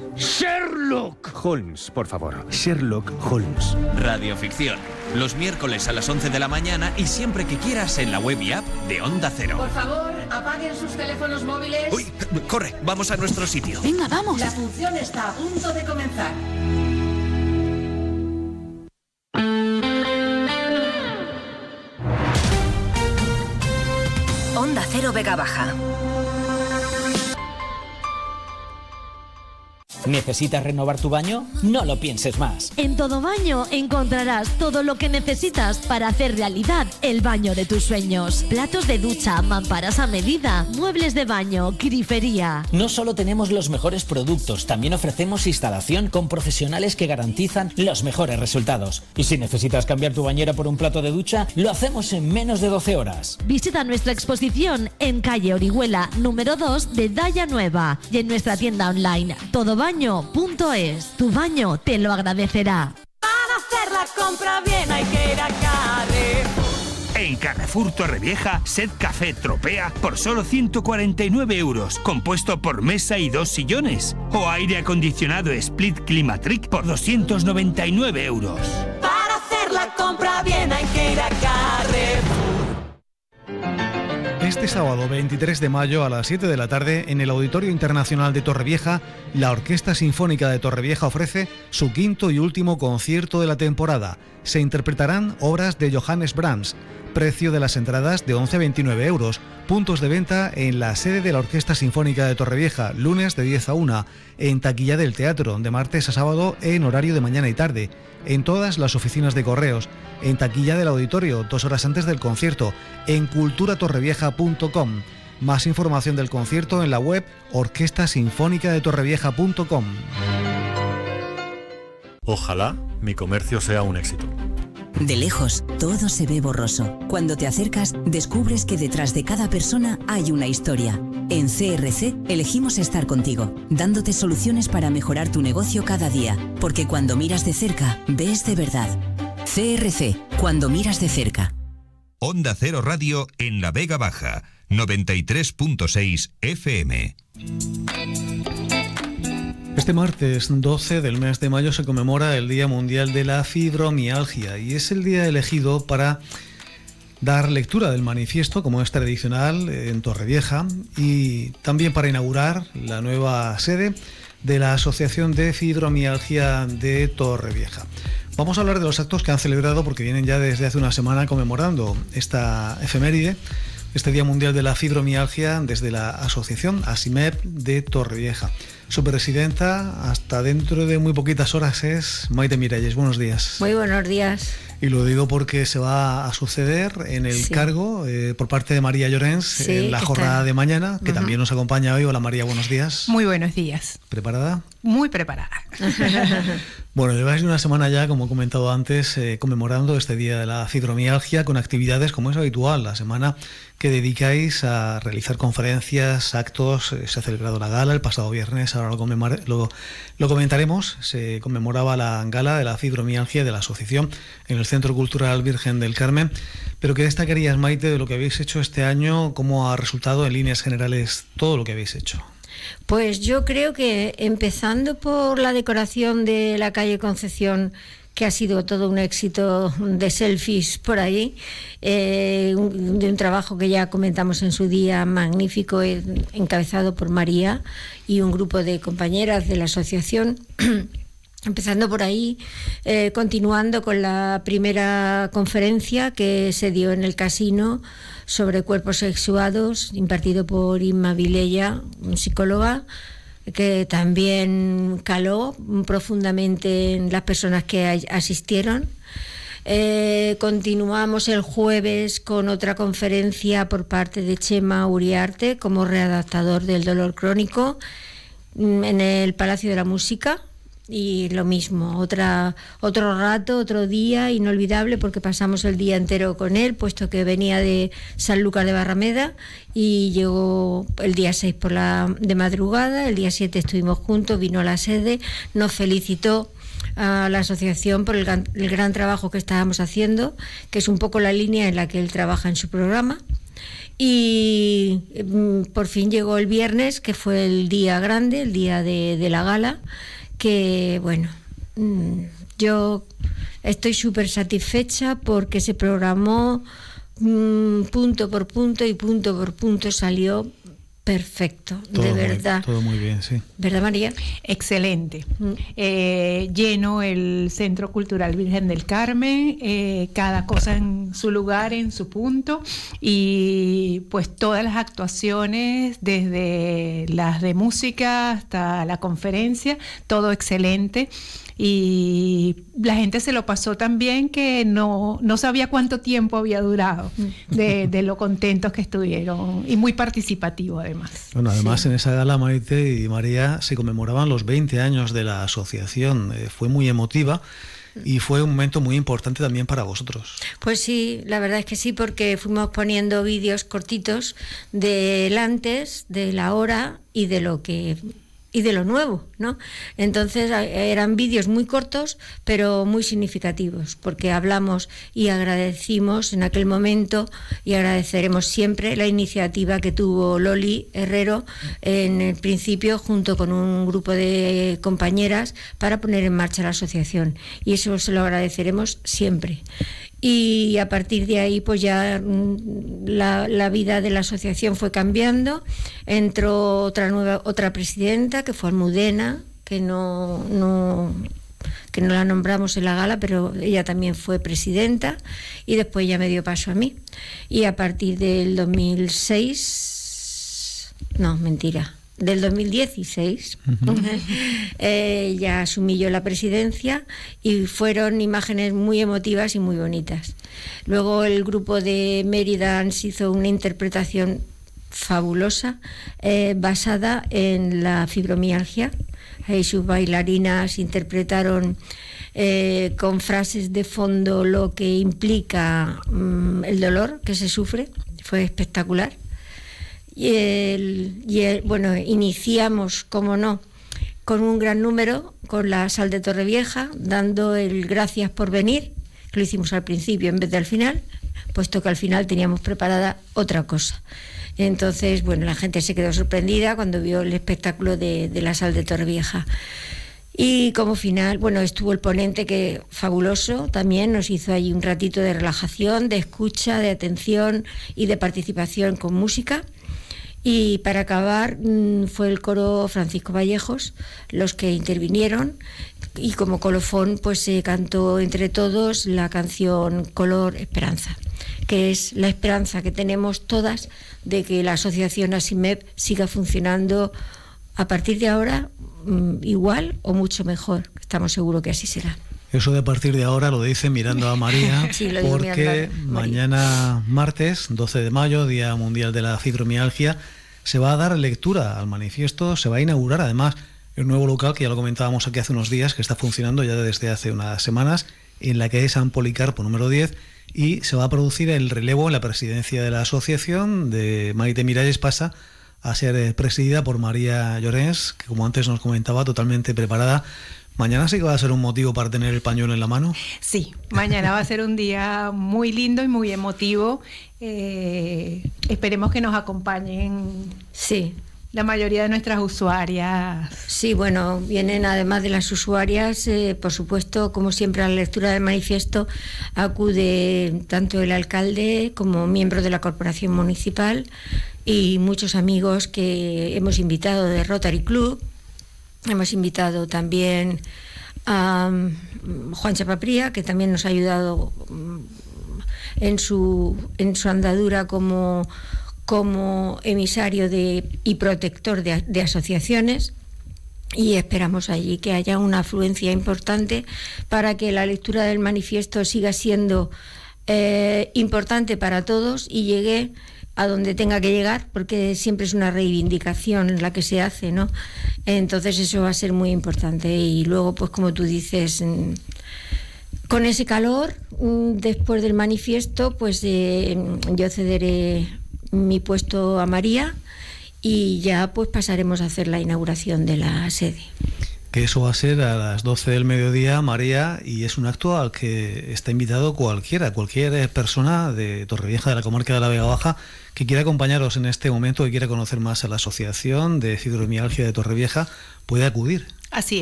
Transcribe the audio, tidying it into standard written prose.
Sherlock Holmes, por favor. Sherlock Holmes. Radioficción. Los miércoles a las 11 de la mañana y siempre que quieras en la web y app de Onda Cero. Por favor, apaguen sus teléfonos móviles. Uy, corre, vamos a nuestro sitio. Venga, vamos. La función está a punto de comenzar. Onda Cero Vega Baja. ¿Necesitas renovar tu baño? No lo pienses más. En Todo Baño encontrarás todo lo que necesitas para hacer realidad el baño de tus sueños. Platos de ducha, mamparas a medida, muebles de baño, grifería. No solo tenemos los mejores productos, también ofrecemos instalación con profesionales que garantizan los mejores resultados. Y si necesitas cambiar tu bañera por un plato de ducha, lo hacemos en menos de 12 horas. Visita nuestra exposición en calle Orihuela, número 2 de Daya Nueva y en nuestra tienda online todobaño.es. Tu baño te lo agradecerá. Para hacer la compra bien hay que ir a Carrefour. En Carrefour Torrevieja, Set Café Tropea por solo 149 euros, compuesto por mesa y 2 sillones. O aire acondicionado Split Climatric por 299 euros. Para hacer la compra bien hay que ir a Carrefour. Este sábado 23 de mayo a las 7 de la tarde en el Auditorio Internacional de Torrevieja, la Orquesta Sinfónica de Torrevieja ofrece su quinto y último concierto de la temporada. Se interpretarán obras de Johannes Brahms. Precio de las entradas de 11 a 29 euros. Puntos de venta en la sede de la Orquesta Sinfónica de Torrevieja, lunes de 10 a 1, en taquilla del teatro, de martes a sábado en horario de mañana y tarde, en todas las oficinas de correos, en taquilla del auditorio 2 horas antes del concierto, en culturatorrevieja.com. Más información del concierto en la web orquestasinfonicadetorrevieja.com. Ojalá mi comercio sea un éxito. De lejos, todo se ve borroso. Cuando te acercas, descubres que detrás de cada persona hay una historia. En CRC elegimos estar contigo, dándote soluciones para mejorar tu negocio cada día. Porque cuando miras de cerca, ves de verdad. CRC, cuando miras de cerca. Onda Cero Radio en la Vega Baja, 93.6 FM. Este martes 12 del mes de mayo se conmemora el Día Mundial de la Fibromialgia y es el día elegido para dar lectura del manifiesto, como es tradicional en Torrevieja, y también para inaugurar la nueva sede de la Asociación de Fibromialgia de Torrevieja. Vamos a hablar de los actos que han celebrado porque vienen ya desde hace una semana conmemorando esta efeméride, este Día Mundial de la Fibromialgia, desde la Asociación ASIMEP de Torrevieja. Su presidenta, hasta dentro de muy poquitas horas, es Maite Miralles. Buenos días. Muy buenos días. Y lo digo porque se va a suceder en el cargo por parte de María Llorens en la jornada de mañana, que también nos acompaña hoy. Hola María, buenos días. Muy buenos días. ¿Preparada? Muy preparada. Bueno, lleváis una semana ya, como he comentado antes, conmemorando este Día de la Fibromialgia con actividades como es habitual, la semana que dedicáis a realizar conferencias, actos. Se ha celebrado la gala el pasado viernes, ahora lo comentaremos. Se conmemoraba la gala de la fibromialgia de la asociación en el Centro Cultural Virgen del Carmen. Pero ¿qué destacarías, Maite, de lo que habéis hecho este año? ¿Cómo ha resultado en líneas generales todo lo que habéis hecho? Pues yo creo que empezando por la decoración de la calle Concepción, que ha sido todo un éxito de selfies por ahí, de un trabajo que ya comentamos en su día, magnífico, encabezado por María y un grupo de compañeras de la asociación. Empezando por ahí, continuando con la primera conferencia que se dio en el casino sobre cuerpos sexuados, impartido por Inma Vilella, psicóloga, que también caló profundamente en las personas que asistieron. Continuamos el jueves con otra conferencia por parte de Chema Uriarte como readaptador del dolor crónico en el Palacio de la Música. Y lo mismo, otro rato, otro día inolvidable, porque pasamos el día entero con él, puesto que venía de Sanlúcar de Barrameda y llegó el día 6 de madrugada. El día 7 estuvimos juntos, vino a la sede, nos felicitó a la asociación por el gran trabajo que estábamos haciendo, que es un poco la línea en la que él trabaja en su programa. Y por fin llegó el viernes, que fue el día grande, el día de la gala, que bueno, yo estoy súper satisfecha porque se programó punto por punto y punto por punto salió perfecto, todo de verdad. Todo muy bien, sí. ¿Verdad, María? Excelente. Lleno el Centro Cultural Virgen del Carmen, cada cosa en su lugar, en su punto, y pues todas las actuaciones, desde las de música hasta la conferencia, todo excelente. Y la gente se lo pasó tan bien que no sabía cuánto tiempo había durado de lo contentos que estuvieron, y muy participativo además. Bueno, además sí. En esa gala, Maite y María, se conmemoraban los 20 años de la asociación. Fue muy emotiva y fue un momento muy importante también para vosotros. Pues sí, la verdad es que sí, porque fuimos poniendo vídeos cortitos del antes, de la hora y de lo nuevo, ¿no? Entonces eran vídeos muy cortos, pero muy significativos, porque hablamos y agradecimos en aquel momento, y agradeceremos siempre, la iniciativa que tuvo Loli Herrero en el principio, junto con un grupo de compañeras, para poner en marcha la asociación, y eso se lo agradeceremos siempre. Y a partir de ahí pues ya la vida de la asociación fue cambiando. Entró otra presidenta, que fue Almudena, que no la nombramos en la gala, pero ella también fue presidenta, y después ya me dio paso a mí. Y a partir del 2016 ya asumí yo la presidencia, y fueron imágenes muy emotivas y muy bonitas. Luego el grupo de Mérida hizo una interpretación fabulosa basada en la fibromialgia. Ahí sus bailarinas interpretaron con frases de fondo lo que implica el dolor que se sufre. Fue espectacular. Bueno, iniciamos, como no, con un gran número, con la Sal de Torrevieja, dando el gracias por venir, que lo hicimos al principio en vez de al final, puesto que al final teníamos preparada otra cosa. Entonces, bueno, la gente se quedó sorprendida cuando vio el espectáculo de la Sal de Torrevieja. Y como final, bueno, estuvo el ponente, que fabuloso, también nos hizo allí un ratito de relajación, de escucha, de atención y de participación con música. Y para acabar fue el coro Francisco Vallejos los que intervinieron, y como colofón pues se cantó entre todos la canción Color Esperanza, que es la esperanza que tenemos todas de que la asociación ASIMEP siga funcionando a partir de ahora igual o mucho mejor. Estamos seguros que así será. Eso de a partir de ahora lo dice mirando a María, sí, lo digo porque mañana martes, 12 de mayo, Día Mundial de la Fibromialgia, se va a dar lectura al manifiesto, se va a inaugurar además el nuevo local, que ya lo comentábamos aquí hace unos días, que está funcionando ya desde hace unas semanas, en la calle San Policarpo número 10, y se va a producir el relevo en la presidencia de la asociación de Maite Miralles. Pasa a ser presidida por María Llorens, que como antes nos comentaba, totalmente preparada. ¿Mañana sí que va a ser un motivo para tener el pañuelo en la mano? Sí, mañana va a ser un día muy lindo y muy emotivo. Esperemos que nos acompañen la mayoría de nuestras usuarias. Sí, bueno, vienen además de las usuarias, por supuesto, como siempre, a la lectura del manifiesto acude tanto el alcalde como miembros de la corporación municipal y muchos amigos que hemos invitado de Rotary Club. Hemos invitado también a Juan Chapapría, que también nos ha ayudado en su andadura como emisario y protector de asociaciones, y esperamos allí que haya una afluencia importante para que la lectura del manifiesto siga siendo importante para todos y llegue a donde tenga que llegar, porque siempre es una reivindicación la que se hace, ¿no? Entonces eso va a ser muy importante. Y luego, pues como tú dices, con ese calor, después del manifiesto, pues yo cederé mi puesto a María, y ya pues pasaremos a hacer la inauguración de la sede. Que eso va a ser a las 12 del mediodía, María, y es un acto al que está invitado cualquier persona de Torrevieja, de la comarca de la Vega Baja, que quiera acompañaros en este momento, que quiera conocer más a la Asociación de Fibromialgia de Torrevieja, puede acudir. Así